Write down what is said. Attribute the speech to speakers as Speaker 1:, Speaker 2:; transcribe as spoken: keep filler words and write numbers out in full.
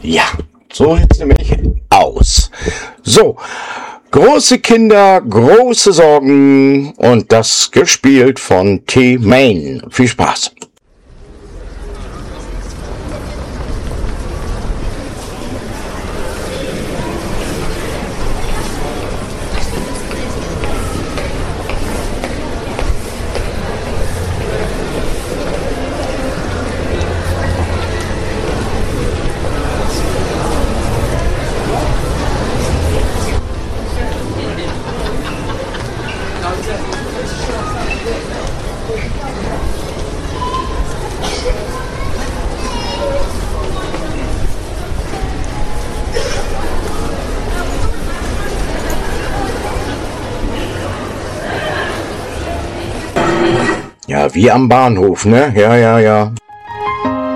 Speaker 1: Ja, so sieht's nämlich aus. So, große Kinder, große Sorgen und das gespielt von T-Main. Viel Spaß. Ja, wie am Bahnhof, ne? Ja, ja, ja.